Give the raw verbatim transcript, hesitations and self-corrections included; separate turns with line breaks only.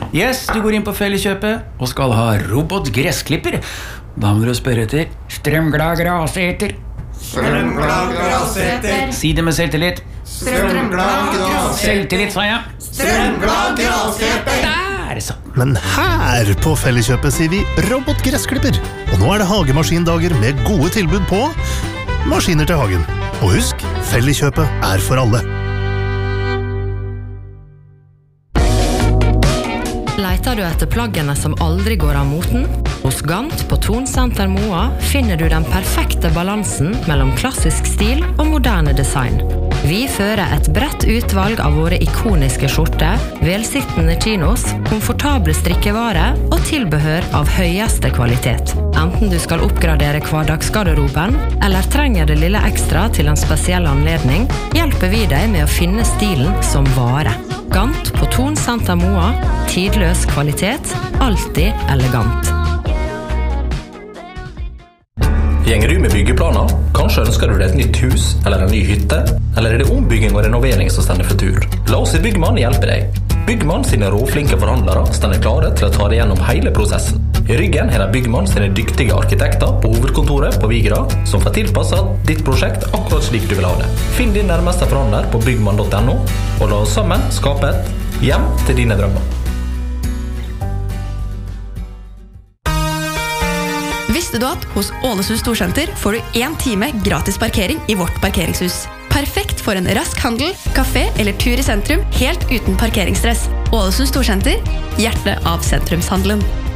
Yes, du går inn på Felleskjøpet og skal ha robotgressklipper. Da må du spørre etter strømglad graseter.
Strømglad graseter.
Si det med selvtillit.
Strømglad graseter.
Selvtillit, sa jeg.
Strømglad graseter.
Der, så.
Men her på Felleskjøpet sier vi robotgressklipper. Og nå er det hagemaskindager med gode tilbud på maskiner til hagen. Og husk, Felleskjøpet er for alle.
Leiter du etter plaggene som aldri går av moten? Hos Gant på Tonsenter Moa finner du den perfekte balansen mellom klassisk stil og moderne design. Vi fører et bredt utvalg av våre ikoniske skjorter, velsittende chinos, komfortable strikkevare og tilbehør av høyeste kvalitet. Enten du skal oppgradere hverdagsgarderoben, eller trenger det lille ekstra til en spesiell anledning, hjelper vi deg med å finne stilen som varer. Gant på Tonsenter Moa, tidløs kvalitet, alltid elegant.
Gjenger du med byggeplaner? Kanskje ønsker du deg et nytt hus eller en ny hytte? Eller er det ombygging og renovering som stender for tur? La oss i Byggmann hjelpe deg. Byggmann sine råflinke forhandlere stender klare til å ta deg gjennom hele prosessen. I ryggen er det Byggmann sine dyktige arkitekter på hovedkontoret på Vigra som får tilpasset ditt prosjekt akkurat slik du vil ha det. Finn din nærmeste forhandler på byggmann punktum no og la oss sammen skape et hjem til dine drømmer.
Visste du at hos Ålesund Storsenter får du en time gratis parkering i vårt parkeringshus? Perfekt for en rask handel, kafé eller tur i sentrum, helt uten parkeringsstress. Ålesund Storsenter, hjertet av sentrumshandelen.